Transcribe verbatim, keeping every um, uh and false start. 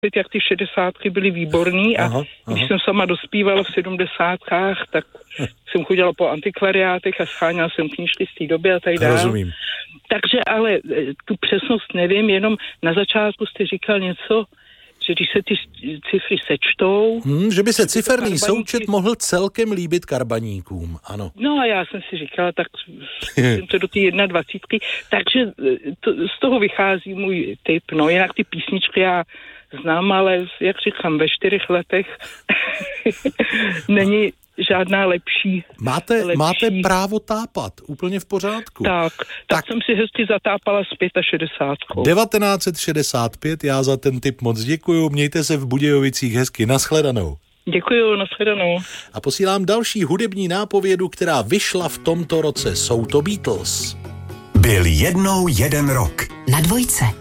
jak ty šedesátky byly výborný a aha, aha. když jsem sama dospívala v sedmdesátkách, tak jsem chodila po antikvariátech a scháněla jsem knížky z té doby a tak dále. Rozumím. Takže ale tu přesnost nevím, jenom na začátku jste říkal něco, že když se ty cifry sečtou... Hmm, že by se ciferný součet mohl celkem líbit karbaníkům, ano. No a já jsem si říkala, tak jsem to do té dvacítky, takže to, z toho vychází můj tip, no jinak ty písničky já znám, ale jak říkám, ve čtyřech letech není žádná lepší. Máte, lepší. máte právo tápat, úplně v pořádku. Tak, tak, tak jsem si hezky zatápala s šedesátkou. devatenáct set šedesát pět, já za ten tip moc děkuju, mějte se v Budějovicích hezky, nashledanou. Děkuju, nashledanou. A posílám další hudební nápovědu, která vyšla v tomto roce. Jsou to Beatles. Byl jednou jeden rok. Na dvojce.